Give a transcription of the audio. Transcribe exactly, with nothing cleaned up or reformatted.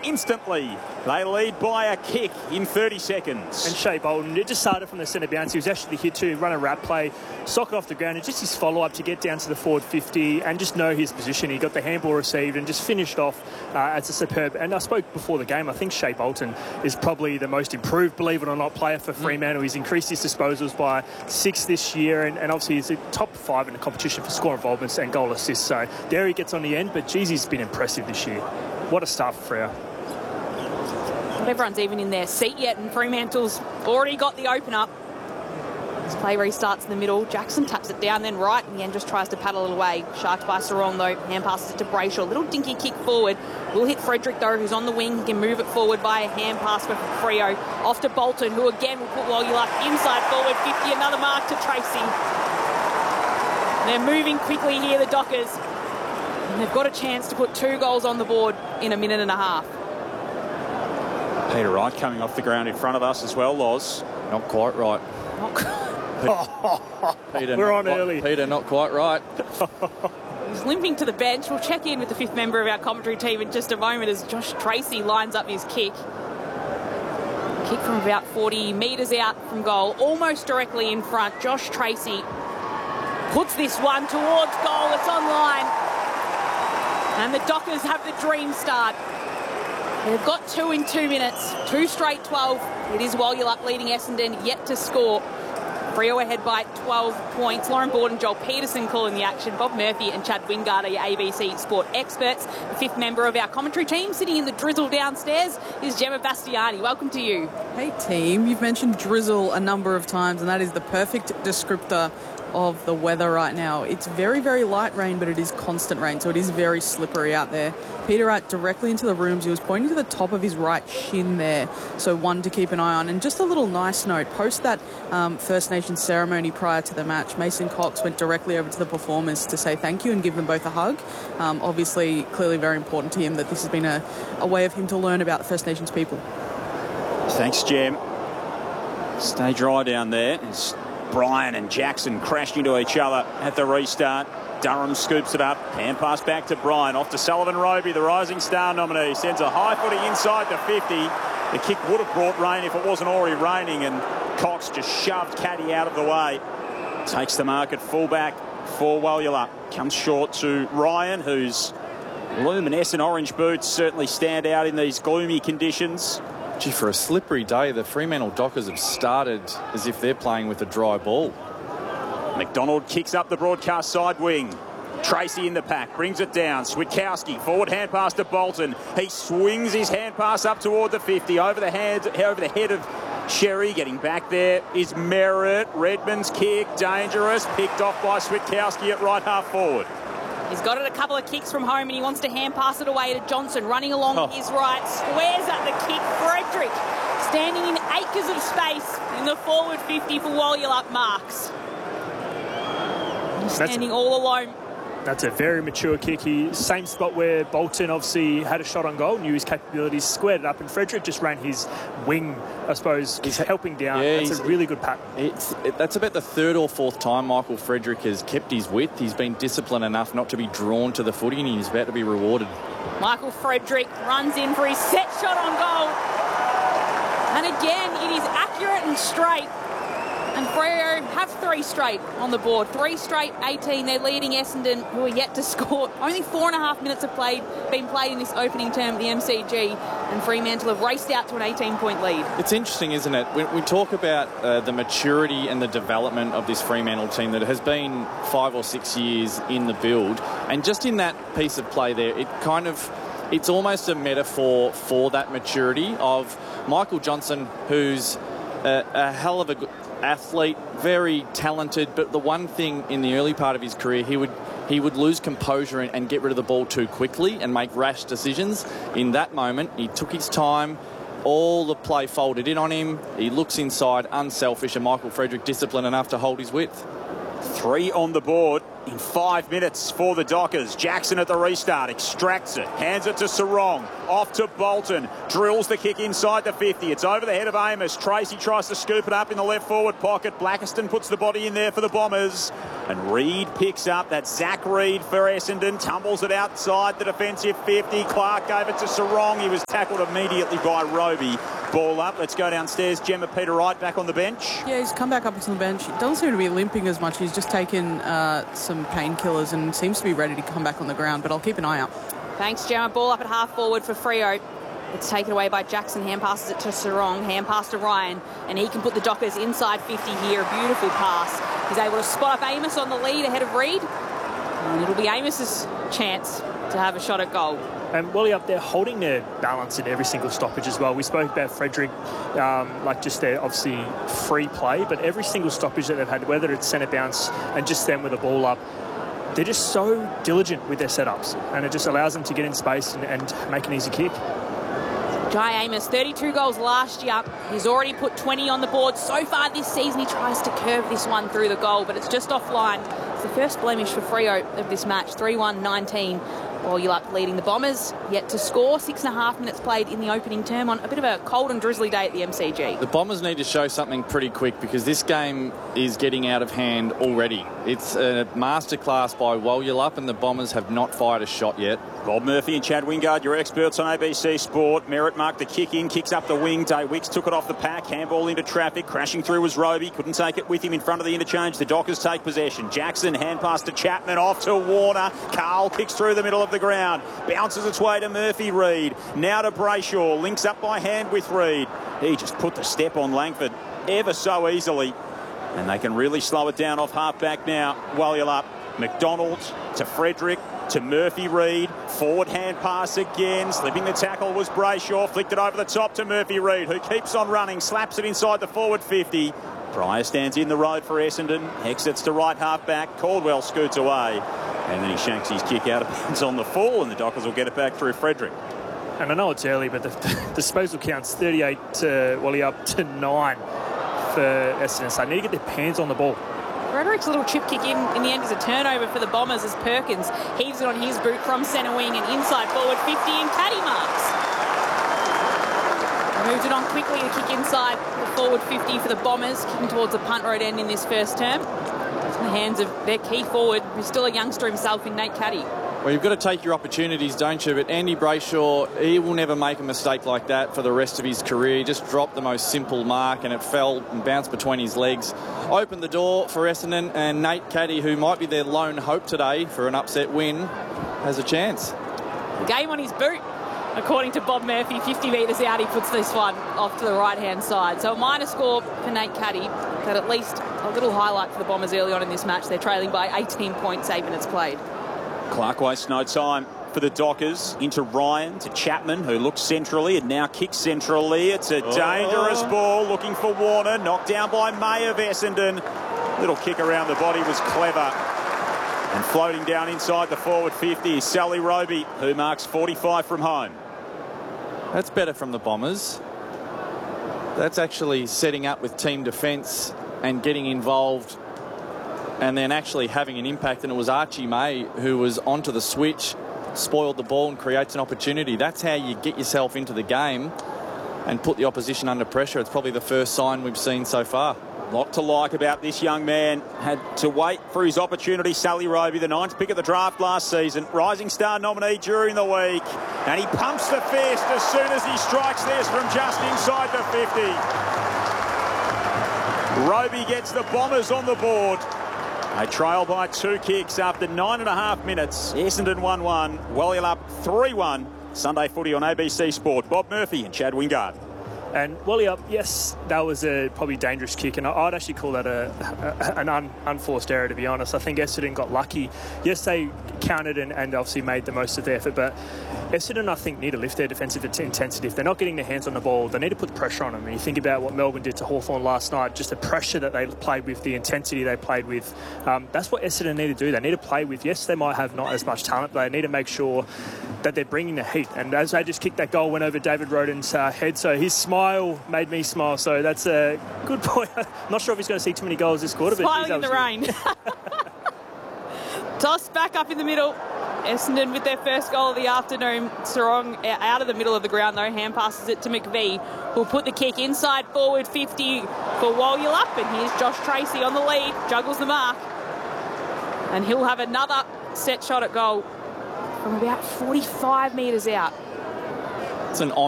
instantly. They lead by a kick in thirty seconds. And Shea Bolton, it just started from the centre bounce. He was actually here to run a wrap play, sock it off the ground, and just his follow-up to get down to the forward fifty and just know his position. He got the handball received and just finished off uh, as a superb. And I spoke before the game, I think Shea Bolton is probably the most improved, believe it or not, player for Fremantle. He's increased his disposals by six this year, and, and obviously he's a top five in the competition for score involvements and goal assists. So there he gets on the end, but geez, he's been impressive this year. What a start for Freo. Everyone's even in their seat yet, and Fremantle's already got the open up. This play restarts in the middle. Jackson taps it down, then right in the end just tries to paddle it away. Sharks by Sarong though, hand passes it to Brayshaw. Little dinky kick forward. Will hit Frederick though, who's on the wing. He can move it forward by a hand pass for Freo. Off to Bolton, who again will put Walyulup inside forward fifty. Another mark to Tracy. They're moving quickly here, the Dockers. And they've got a chance to put two goals on the board in a minute and a half. Peter Wright coming off the ground in front of us as well, Loz. Not quite right. Not Peter, We're on not, early. Peter, not quite right. He's limping to the bench. We'll check in with the fifth member of our commentary team in just a moment as Josh Tracy lines up his kick. Kick from about forty metres out from goal, almost directly in front. Josh Tracy puts this one towards goal. It's on line. And the Dockers have the dream start. They've got two in two minutes, two straight twelve. It is Walyulup leading Essendon, yet to score. Freo ahead by twelve points. Lauren Borden, Joel Peterson calling the action. Bob Murphy and Chad Wingard are your A B C Sport experts. The fifth member of our commentary team sitting in the drizzle downstairs is Gemma Bastiani. Welcome to you. Hey team, you've mentioned drizzle a number of times, and that is the perfect descriptor of the weather right now. It's very, very light rain, but it is constant rain, so it is very slippery out there. Peter Wright directly into the rooms. He was pointing to the top of his right shin there, so one to keep an eye on. And just a little nice note, post that um, First Nations ceremony prior to the match, Mason Cox went directly over to the performers to say thank you and give them both a hug. Um, obviously, clearly very important to him that this has been a, a way of him to learn about the First Nations people. Thanks, Jem. Stay dry down there. As Brian and Jackson crashed into each other at the restart. Durham scoops it up. Hand pass back to Brian. Off to Sullivan Roby, the Rising Star nominee. Sends a high footy inside the fifty. The kick would have brought rain if it wasn't already raining, and Cox just shoved Caddy out of the way. Takes the mark at fullback for Walyulup. Comes short to Ryan, whose luminescent orange boots certainly stand out in these gloomy conditions. Gee, for a slippery day, the Fremantle Dockers have started as if they're playing with a dry ball. McDonald kicks up the broadcast side wing. Tracy in the pack, brings it down. Switkowski, forward hand pass to Bolton. He swings his hand pass up toward the fifty, over the hand, over the head of Sherry. Getting back there is Merritt. Redmond's kick, dangerous, picked off by Switkowski at right half forward. He's got it a couple of kicks from home and he wants to hand pass it away to Johnson, running along oh. his right, squares at the kick. Frederick standing in acres of space in the forward fifty for Walyulup marks. He's standing all alone. That's a very mature kick. He same spot where Bolton obviously had a shot on goal, knew his capabilities, squared it up, and Frederick just ran his wing, I suppose, he's helping down. Yeah, that's a really good pattern. It's, it, that's about the third or fourth time Michael Frederick has kept his width. He's been disciplined enough not to be drawn to the footy, and he's about to be rewarded. Michael Frederick runs in for his set shot on goal. And again, it is accurate and straight. And Freo have three straight on the board. Three straight, eighteen. They're leading Essendon, who are yet to score. Only four and a half minutes have played, been played in this opening term at the M C G. And Fremantle have raced out to an eighteen-point lead. It's interesting, isn't it? When we talk about uh, the maturity and the development of this Fremantle team that has been five or six years in the build. And just in that piece of play there, it kind of... It's almost a metaphor for that maturity of Michael Johnson, who's a, a hell of a good athlete, very talented, but the one thing in the early part of his career, he would he would lose composure and, and get rid of the ball too quickly and make rash decisions. In that moment, he took his time, all the play folded in on him, he looks inside, unselfish, and Michael Frederick disciplined enough to hold his width. Three on the board in five minutes for the Dockers. Jackson at the restart, extracts it, hands it to Sarong, off to Bolton, drills the kick inside the fifty. It's over the head of Amos. Tracy tries to scoop it up in the left forward pocket. Blackiston puts the body in there for the Bombers. And Reed picks up. That's Zach Reed for Essendon. Tumbles it outside the defensive fifty. Clark gave it to Sarong. He was tackled immediately by Roby. Ball up. Let's go downstairs. Gemma Peter Wright back on the bench. Yeah, he's come back up onto the bench. He doesn't seem to be limping as much. He's just taken uh, some painkillers and seems to be ready to come back on the ground, but I'll keep an eye out. Thanks, Gemma. Ball up at half forward for Freo. It's taken away by Jackson. Hand passes it to Sarong. Hand pass to Ryan. And he can put the Dockers inside fifty here. A beautiful pass. He's able to spot up Amos on the lead ahead of Reed. And it'll be Amos's chance to have a shot at goal. And Wally up there holding their balance in every single stoppage as well. We spoke about Frederick, um, like just their obviously free play, but every single stoppage that they've had, whether it's centre bounce and just them with the ball up, they're just so diligent with their setups, and it just allows them to get in space and, and make an easy kick. Jai Amos, thirty-two goals last year. He's already put twenty on the board so far this season. He tries to curve this one through the goal, but it's just offline. It's the first blemish for Freo of this match, three one nineteen. Walyup leading the Bombers, yet to score. Six and a half minutes played in the opening term on a bit of a cold and drizzly day at the M C G. The Bombers need to show something pretty quick because this game is getting out of hand already. It's a masterclass by Walyup and the Bombers have not fired a shot yet. Bob Murphy and Chad Wingard, your experts on A B C Sport. Merritt marked the kick in, kicks up the wing. Day Wicks took it off the pack. Handball into traffic. Crashing through was Roby. Couldn't take it with him in front of the interchange. The Dockers take possession. Jackson, hand pass to Chapman, off to Warner. Carl kicks through the middle of the ground. Bounces its way to Murphy Reed. Now to Brayshaw. Links up by hand with Reed. He just put the step on Langford ever so easily. And they can really slow it down off half-back now. Walyup. McDonald to Frederick. To Murphy Reed, forward hand pass again, slipping the tackle was Brayshaw, flicked it over the top to Murphy Reed, who keeps on running, slaps it inside the forward fifty. Pryor stands in the road for Essendon, exits to right half back, Caldwell scoots away, and then he shanks his kick out of bounds on the full, and the Dockers will get it back through Frederick. And I know it's early, but the, the disposal counts thirty-eight to Wally up to nine for Essendon, so they need to get their pants on the ball. Frederick's little chip kick in, in the end is a turnover for the Bombers as Perkins heaves it on his boot from centre wing and inside forward fifty and caddy marks. Moved it on quickly to kick inside the forward fifty for the Bombers, kicking towards the punt road end in this first term. It's in the hands of their key forward, who's still a youngster himself in Nate Caddy. Well, you've got to take your opportunities, don't you? But Andy Brayshaw, he will never make a mistake like that for the rest of his career. He just dropped the most simple mark and it fell and bounced between his legs. Opened the door for Essendon, and Nate Caddy, who might be their lone hope today for an upset win, has a chance. Game on his boot, according to Bob Murphy. fifty metres out, he puts this one off to the right-hand side. So a minor score for Nate Caddy, but at least a little highlight for the Bombers early on in this match. They're trailing by eighteen points, eight minutes played. Clark wastes no time for the Dockers. Into Ryan, to Chapman, who looks centrally and now kicks centrally. It's a oh. dangerous ball, looking for Warner. Knocked down by May of Essendon. Little kick around the body was clever. And floating down inside the forward fifty is Sally Roby, who marks forty-five from home. That's better from the Bombers. That's actually setting up with team defence and getting involved and then actually having an impact. And it was Archie May who was onto the switch, spoiled the ball and creates an opportunity. That's how you get yourself into the game and put the opposition under pressure. It's probably the first sign we've seen so far. A lot to like about this young man. Had to wait for his opportunity. Sally Roby, the ninth pick of the draft last season. Rising Star nominee during the week. And he pumps the fist as soon as he strikes this from just inside the fifty. Roby gets the Bombers on the board. They trail by two kicks after nine and a half minutes. Essendon one one, Walyup three one. Sunday footy on A B C Sport. Bob Murphy and Chad Wingard. And Walyup, yes, that was a probably dangerous kick, and I'd actually call that a, a an un, unforced error, to be honest. I think Essendon got lucky. Yes, they counted and, and obviously made the most of the effort, but Essendon, I think, need to lift their defensive intensity. If they're not getting their hands on the ball, they need to put pressure on them. And you think about what Melbourne did to Hawthorn last night, just the pressure that they played with, the intensity they played with. Um, that's what Essendon need to do. They need to play with, yes, they might have not as much talent, but they need to make sure that they're bringing the heat. And as they just kicked that goal, went over David Roden's uh, head. So his smile made me smile. So that's a good point. I'm not sure if he's going to see too many goals this quarter. Smiling but in the rain. Toss back up in the middle. Essendon with their first goal of the afternoon. Sarong out of the middle of the ground though. Hand passes it to McVie, who'll put the kick inside forward fifty for Walyalup. And here's Josh Tracy on the lead. Juggles the mark. And he'll have another set shot at goal from about forty-five metres out. It's an